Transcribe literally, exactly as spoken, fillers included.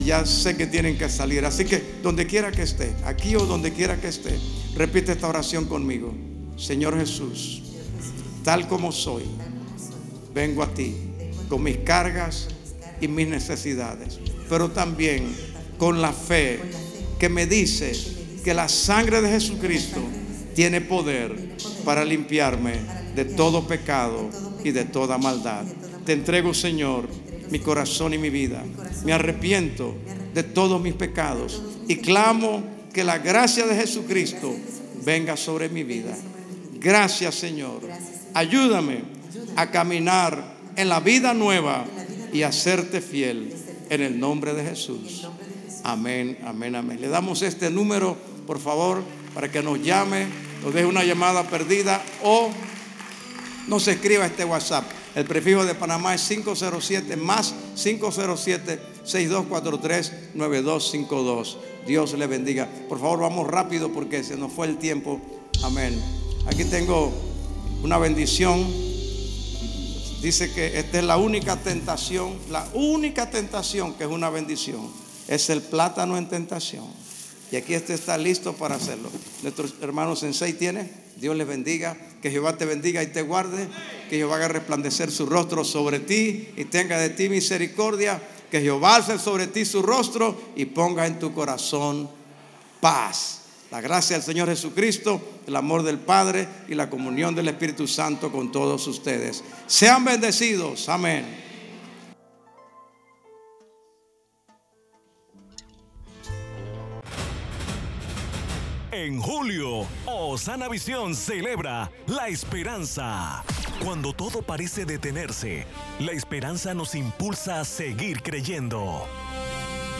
Ya sé que tienen que salir, así que donde quiera que esté, aquí o donde quiera que esté, repite esta oración conmigo. Señor Jesús, tal como soy, vengo a ti con mis cargas y mis necesidades, pero también con la fe que me dice que la sangre de Jesucristo tiene poder para limpiarme de todo pecado y de toda maldad. Te entrego, Señor, mi corazón y mi vida. Me arrepiento de todos mis pecados y clamo que la gracia de Jesucristo venga sobre mi vida. Gracias, Señor. Ayúdame a caminar en la vida nueva y a serte fiel en el nombre de Jesús. Amén, amén, amén. Le damos este número, por favor, para que nos llame, nos deje una llamada perdida o nos escriba este WhatsApp. El prefijo de Panamá es cinco cero siete más cinco cero siete, seis dos cuatro tres, nueve dos cinco dos. Dios le bendiga. Por favor, vamos rápido porque se nos fue el tiempo. Amén. Aquí tengo una bendición. Dice que esta es la única tentación, la única tentación que es una bendición, es el plátano en tentación. Y aquí este está listo para hacerlo. Nuestros hermanos Sensei tiene. Dios les bendiga. Que Jehová te bendiga y te guarde. Que Jehová haga resplandecer su rostro sobre ti y tenga de ti misericordia. Que Jehová alce sobre ti su rostro y ponga en tu corazón paz. La gracia del Señor Jesucristo, el amor del Padre y la comunión del Espíritu Santo con todos ustedes. Sean bendecidos. Amén. En julio, Osana Visión celebra la esperanza. Cuando todo parece detenerse, la esperanza nos impulsa a seguir creyendo.